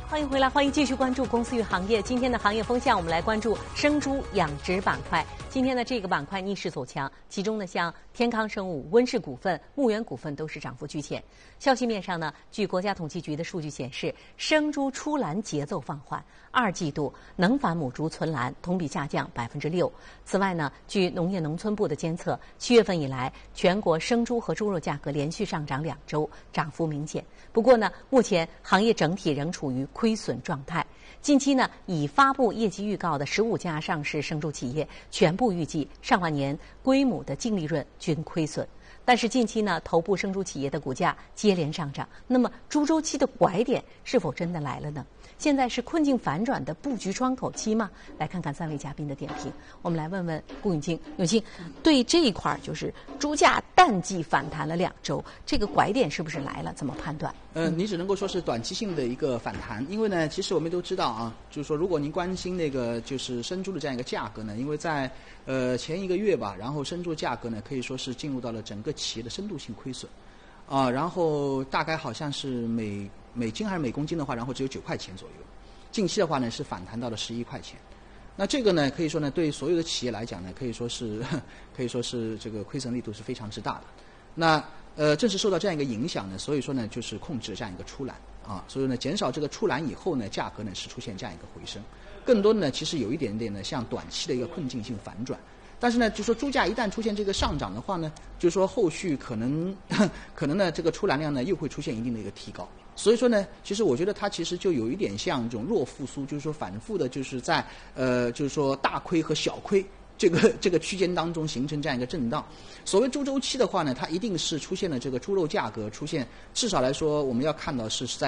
欢迎回来，欢迎继续关注公司与行业。今天的行业风向，我们来关注生猪养殖板块。今天的这个板块逆势走强，其中呢，像天康生物、温氏股份、牧原股份都是涨幅居前。消息面上呢，据国家统计局的数据显示，生猪出栏节奏放缓，2季度能繁母猪存栏同比下降6%。此外呢，据农业农村部的监测，7月份以来，全国生猪和猪肉价格连续上涨2周，涨幅明显。不过呢，目前行业整体仍处于亏损状态。近期呢，已发布业绩预告的15家上市生猪企业，全部预计上半年归母的净利润均亏损。但是近期呢，头部生猪企业的股价接连上涨，那么猪周期的拐点是否真的来了呢？现在是困境反转的布局窗口期吗？来看看3位嘉宾的点评。我们来问问顾永清，永清对这一块就是猪价淡季反弹了2周，这个拐点是不是来了？怎么判断？ 你只能够说是短期性的一个反弹，因为呢，其实我们都知道啊，就是说，如果您关心那个就是生猪的这样一个价格呢，因为在前1个月吧，然后生猪价格呢可以说是进入到了整个企业的深度性亏损，然后大概好像是每斤还是每公斤的话，然后只有9块钱左右，近期的话呢是反弹到了11块钱。那这个呢，可以说呢，对所有的企业来讲呢，可以说是这个亏损力度是非常之大的。那正是受到这样一个影响呢，所以说呢，就是控制这样一个出栏所以呢，减少这个出栏以后呢，价格呢是出现这样一个回升。更多的呢，其实有一点点呢，像短期的一个困境性反转。但是呢，就说猪价一旦出现这个上涨的话呢，就说后续可能呢，这个出栏量呢又会出现一定的一个提高。所以说呢，其实我觉得它其实就有一点像这种弱复苏，就是说反复的，就是在就是说大亏和小亏这个区间当中形成这样一个震荡。所谓猪周期的话呢，它一定是出现了这个猪肉价格出现，至少来说我们要看到是在